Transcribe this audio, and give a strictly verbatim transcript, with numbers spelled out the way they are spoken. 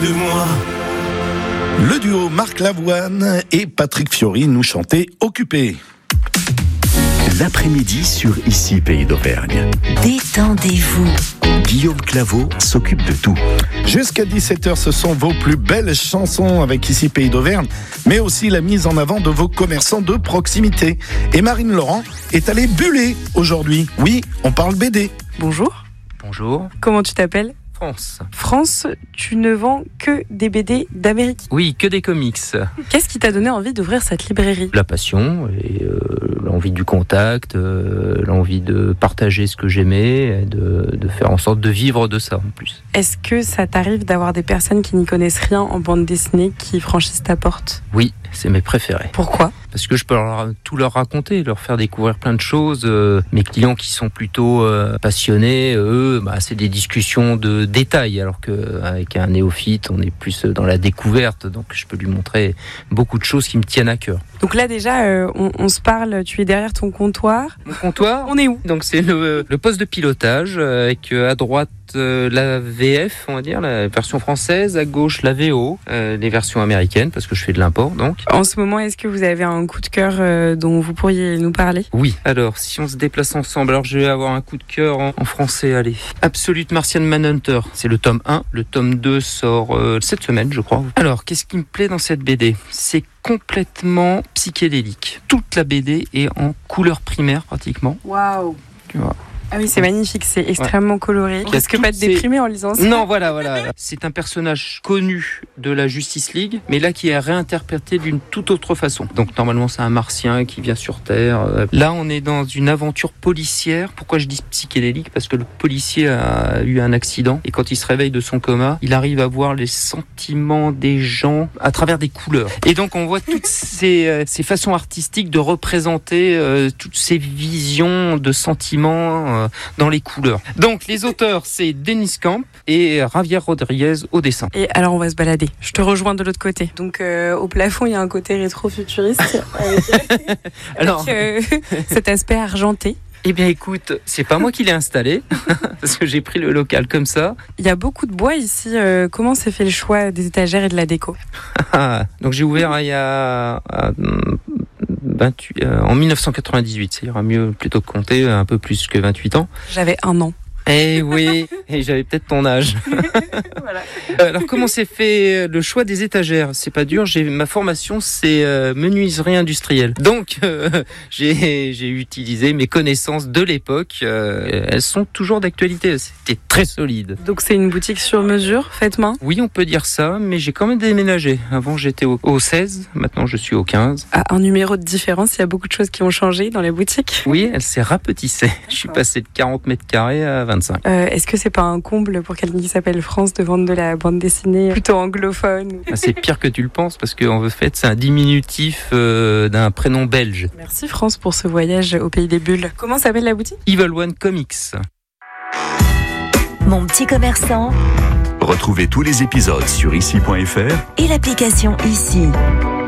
de moi. Le duo Marc Lavoine et Patrick Fiori nous chantaient Occupé. L'après-midi sur Ici Pays d'Auvergne. Détendez-vous. Guillaume Claveau s'occupe de tout. Jusqu'à dix-sept heures, ce sont vos plus belles chansons avec Ici Pays d'Auvergne, mais aussi la mise en avant de vos commerçants de proximité. Et Marine Laurent est allée buller aujourd'hui. Oui, on parle B D. Bonjour. Bonjour. Comment tu t'appelles ? France. France, tu ne vends que des B D d'Amérique. Oui, que des comics. Qu'est-ce qui t'a donné envie d'ouvrir cette librairie ? La passion et euh, l'envie du contact, euh, l'envie de partager ce que j'aimais, et de, de faire en sorte de vivre de ça en plus. Est-ce que ça t'arrive d'avoir des personnes qui n'y connaissent rien en bande dessinée qui franchissent ta porte ? Oui, c'est mes préférés. Pourquoi ? Parce que je peux leur, tout leur raconter, leur faire découvrir plein de choses. Euh, mes clients qui sont plutôt euh, passionnés, eux, bah, c'est des discussions de détails, alors qu'avec un néophyte, on est plus dans la découverte. Donc je peux lui montrer beaucoup de choses qui me tiennent à cœur. Donc là déjà, euh, on, on se parle, tu es derrière ton comptoir. Mon comptoir ? On est où ? Donc c'est le, le poste de pilotage, avec à droite euh, la V F, on va dire, la version française, à gauche la V O, euh, les versions américaines, parce que je fais de l'import donc. En ce moment, est-ce que vous avez un coup de cœur euh, dont vous pourriez nous parler ? Oui, alors si on se déplace ensemble, alors je vais avoir un coup de cœur en, en français, allez. Absolute Martian Manhunter, c'est le tome un, le tome deux sort euh, cette semaine je crois. Alors, qu'est-ce qui me plaît dans cette B D ? C'est complètement psychédélique. Toute la B D est en couleur primaire pratiquement. Waouh ! Tu vois. Ah oui, c'est magnifique, c'est extrêmement ouais. coloré. Est-ce que pas te ces... déprimer en lisant ça ? Non, voilà, voilà. C'est un personnage connu de la Justice League, mais là qui est réinterprété d'une toute autre façon. Donc normalement, c'est un Martien qui vient sur Terre. Là, on est dans une aventure policière. Pourquoi je dis psychédélique ? Parce que le policier a eu un accident et quand il se réveille de son coma, il arrive à voir les sentiments des gens à travers des couleurs. Et donc, on voit toutes ces, ces façons artistiques de représenter euh, toutes ces visions de sentiments euh, dans les couleurs. Donc les auteurs, c'est Dennis Camp et Javier Rodriguez au dessin. Et alors on va se balader. Je te rejoins de l'autre côté. Donc euh, au plafond, il y a un côté rétro-futuriste avec, alors avec euh, cet aspect argenté. Eh bien écoute, c'est pas moi qui l'ai installé, parce que j'ai pris le local comme ça. Il y a beaucoup de bois ici. Euh, comment s'est fait le choix des étagères et de la déco ? Donc j'ai ouvert il y a... vingt-huit, euh, en dix-neuf cent quatre-vingt-dix-huit, ça ira mieux plutôt que compter, un peu plus que vingt-huit ans. J'avais un an. Eh oui, et j'avais peut-être ton âge. Voilà. Alors comment s'est fait le choix des étagères ? C'est pas dur, j'ai ma formation c'est euh, menuiserie industrielle. Donc euh, j'ai j'ai utilisé mes connaissances de l'époque, euh, elles sont toujours d'actualité, c'était très solide. Donc c'est une boutique sur mesure, faite main ? Oui, on peut dire ça, mais j'ai quand même déménagé. Avant j'étais au, au seize, maintenant je suis au quinze. À un numéro de différence, il y a beaucoup de choses qui ont changé dans les boutiques ? Oui, elle s'est rapetissée. Je suis passé de quarante mètres carrés à vingt-cinq. Euh, est-ce que c'est pas un comble pour quelqu'un qui s'appelle France de vendre de la bande dessinée plutôt anglophone ? Ah, c'est pire que tu le penses parce qu'en fait c'est un diminutif euh, d'un prénom belge. Merci France pour ce voyage au pays des bulles. Comment s'appelle la boutique ? Evil One Comics. Mon petit commerçant. Retrouvez tous les épisodes sur ici point f r et l'application Ici.